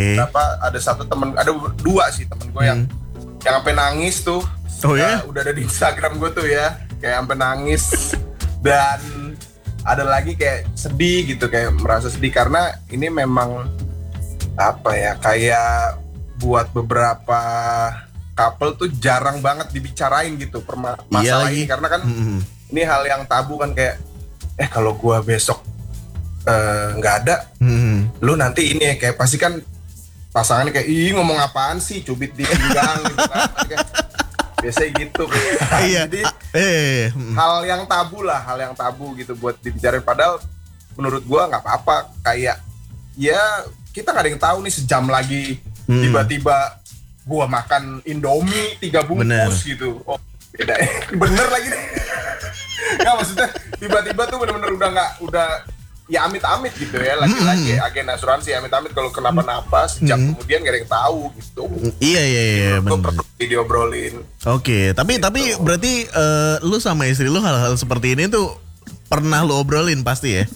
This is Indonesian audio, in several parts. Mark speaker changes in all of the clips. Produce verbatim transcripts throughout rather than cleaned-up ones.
Speaker 1: Berapa ada satu temen, ada dua sih temen gue yang
Speaker 2: Hmm.
Speaker 1: yang sampai nangis tuh.
Speaker 2: Oh
Speaker 1: Uh,
Speaker 2: ya?
Speaker 1: udah ada di Instagram gue tuh ya, kayak sampai nangis. Dan ada lagi kayak sedih gitu, kayak merasa sedih karena ini memang apa ya, kayak buat beberapa couple tuh jarang banget dibicarain gitu perma-
Speaker 2: Iya
Speaker 1: masalah
Speaker 2: lagi.
Speaker 1: ini, karena kan
Speaker 2: Mm-mm.
Speaker 1: ini hal yang tabu kan, kayak eh kalau gua besok eh, nggak ada,
Speaker 2: Mm-mm.
Speaker 1: lu nanti ini ya, kayak pasti kan pasangannya kayak ih ngomong apaan sih, cubit di pinggang gitu kan. Kayak, biasanya gitu.
Speaker 2: Iya.
Speaker 1: Jadi
Speaker 2: Eh, mm.
Speaker 1: hal yang tabu lah, hal yang tabu gitu buat dibicarain. Padahal menurut gua nggak apa-apa, kayak ya kita nggak ada yang tahu nih sejam lagi
Speaker 2: Hmm.
Speaker 1: tiba-tiba gua makan Indomie tiga bungkus
Speaker 2: Bener.
Speaker 1: gitu. Oh beda ya. Bener lagi deh. Nggak, maksudnya tiba-tiba tuh bener-bener udah nggak, udah ya amit-amit gitu ya, lagi-lagi
Speaker 2: Hmm.
Speaker 1: agen asuransi amit-amit kalau kenapa-napa sejam
Speaker 2: Hmm.
Speaker 1: kemudian gak ada yang tahu gitu.
Speaker 2: Iya iya iya
Speaker 1: Gue
Speaker 2: benar.
Speaker 1: perlu diobrolin.
Speaker 2: Oke, tapi
Speaker 1: Gitu.
Speaker 2: tapi berarti eh, lu sama istri lu hal-hal seperti ini tuh pernah lu obrolin pasti ya?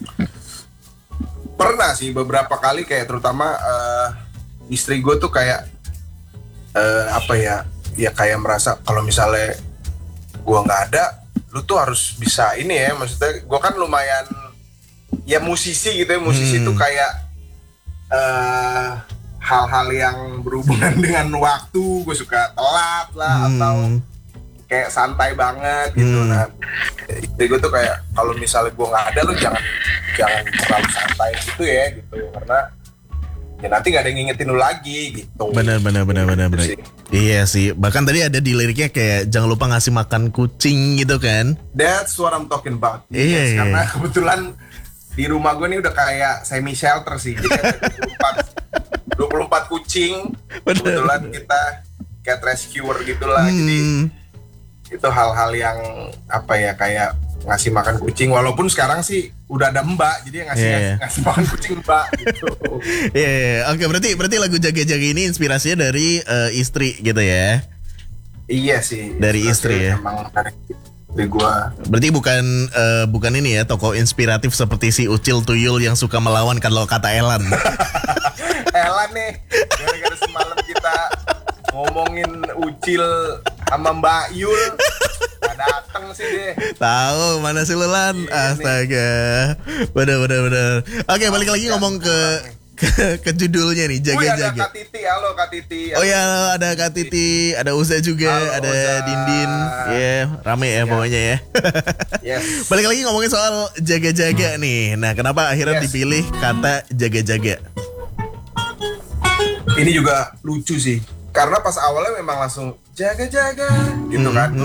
Speaker 1: Pernah sih beberapa kali, kayak terutama eh, istri gue tuh kayak eh, apa ya, ya kayak merasa kalau misalnya gue nggak ada, lu tuh harus bisa ini ya, maksudnya gue kan lumayan ya musisi gitu ya, musisi
Speaker 2: Hmm.
Speaker 1: tuh kayak eh, hal-hal yang berhubungan dengan waktu gue suka telat lah,
Speaker 2: Hmm.
Speaker 1: atau kayak santai banget gitu.
Speaker 2: Hmm.
Speaker 1: Nah, istri gue tuh kayak kalau misalnya gue nggak ada, lu jangan jangan terlalu santai gitu ya gitu, karena ya nanti nggak ada yang ngingetin lu lagi gitu.
Speaker 2: Benar benar benar benar benar.
Speaker 1: Gitu sih.
Speaker 2: Iya sih, bahkan tadi ada di liriknya kayak jangan lupa ngasih makan kucing gitu kan?
Speaker 1: That's what I'm talking about.
Speaker 2: Iya,
Speaker 1: Yes,
Speaker 2: iya.
Speaker 1: karena kebetulan di rumah gue nih udah kayak semi shelter sih. Jadi ada dua puluh empat, dua puluh empat kucing.
Speaker 2: Bener.
Speaker 1: Kebetulan kita cat rescuer gitulah. Jadi
Speaker 2: Hmm.
Speaker 1: itu hal-hal yang apa ya, kayak ngasih makan kucing, walaupun sekarang sih udah ada mbak, jadi yang ngasih
Speaker 2: Iya,
Speaker 1: ngasih,
Speaker 2: iya.
Speaker 1: ngasih makan kucing mbak gitu.
Speaker 2: Iya, iya. Oke, berarti berarti lagu jaga-jaga ini inspirasinya dari eh, istri gitu ya?
Speaker 1: Iya sih.
Speaker 2: Dari istri ya?
Speaker 1: Emang dari, dari gua.
Speaker 2: Berarti bukan eh, bukan ini ya, tokoh inspiratif seperti si Ucil Tuyul yang suka melawan kalau kata Elan.
Speaker 1: Elan nih, gara-gara semalam kita ngomongin Ucil sama Mbak Yul, gak dateng sih deh.
Speaker 2: Tahu mana sih lu Lan?
Speaker 1: Iya,
Speaker 2: Astaga. Bener bener bener. Oke, balik lagi ngomong ke ke, ke judulnya nih,
Speaker 1: Wih, ada
Speaker 2: jaga-jaga.
Speaker 1: Kak Titi, halo Kak Titi.
Speaker 2: Oh ya, ada Kak Titi, ada Uza juga,
Speaker 1: Halo,
Speaker 2: ada
Speaker 1: Uza.
Speaker 2: Dindin. Ya, rame ya pokoknya ya.
Speaker 1: Yes.
Speaker 2: Balik lagi ngomongin soal jaga-jaga nih. Nah, kenapa akhirnya
Speaker 1: Yes.
Speaker 2: dipilih kata jaga-jaga?
Speaker 1: Ini juga lucu sih, karena pas awalnya memang langsung jaga-jaga gitu
Speaker 2: Hmm.
Speaker 1: kan.